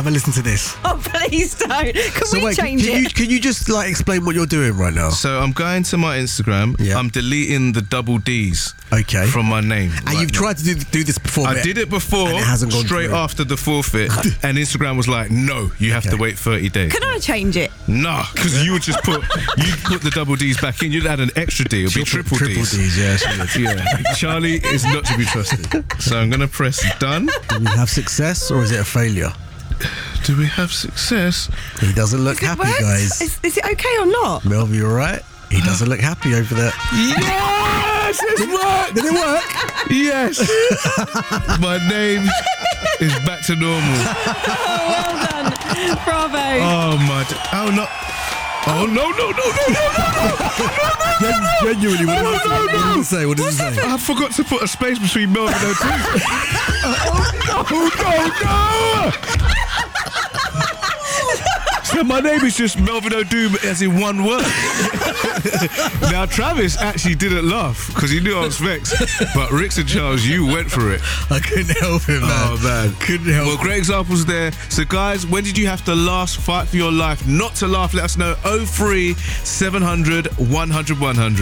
have a listen to this. Oh, please don't. Can we change it? Can you just like explain what you're doing right now? So I'm going to my Instagram. Yeah. I'm deleting the double D's. Okay. From my name. And you've tried to do this before. I did it before, and it hasn't gone straight through. after the forfeit, and Instagram was like, no, you have to wait 30 days. Can I change it? Nah, because you would just put the double D's back in. You'd add an extra D. It'll be triple D's. Yeah. Charlie is not to be trusted. So I'm going to press done. Do we have success or is it a failure? Do we have success? He doesn't look happy, guys. Is it okay or not? Melvie, you alright? He doesn't look happy over there. Yes! It's worked! Did it work? Yes! My name is back to normal. Oh, well done. Bravo. Oh, my... Oh, no. Oh, no. Genuinely, what did it say? What did it say? I forgot to put a space between Melvin and O'Doom. Oh, no! So my name is just Melvin O'Doom as in one word. Now Travis actually didn't laugh because he knew I was vexed. But Rix and Charles, you went for it. I couldn't help it, man. Oh man, couldn't help. Well, great examples there. So guys, when did you have to last fight for your life? Not to laugh, let us know. 03 700 100 100.